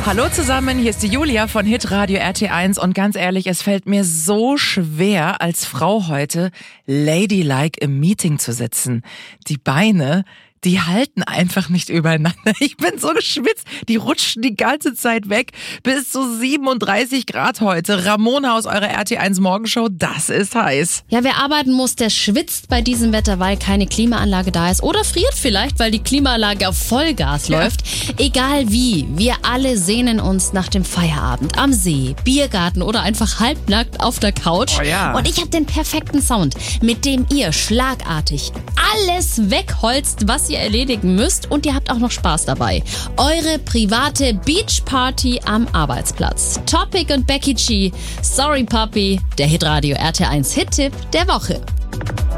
Hallo zusammen, hier ist die Julia von Hitradio RT1 und ganz ehrlich, es fällt mir so schwer, als Frau heute ladylike im Meeting zu sitzen. Die Beine, die halten einfach nicht übereinander. Ich bin so geschwitzt, die rutschen die ganze Zeit weg. Bis zu 37 Grad heute. Ramona aus eurer RT1 Morgenshow, das ist heiß. Ja, wer arbeiten muss, der schwitzt bei diesem Wetter, weil keine Klimaanlage da ist. Oder friert vielleicht, weil die Klimaanlage auf Vollgas läuft. Egal wie, wir alle sehnen uns nach dem Feierabend am See, Biergarten oder einfach halbnackt auf der Couch. Oh ja. Und ich habe den perfekten Sound, mit dem ihr schlagartig alles wegholzt, was ihr erledigen müsst, und ihr habt auch noch Spaß dabei. Eure private Beachparty am Arbeitsplatz. Topic und Becky G, Sorry Puppy, der Hitradio RT1 Hit-Tipp der Woche.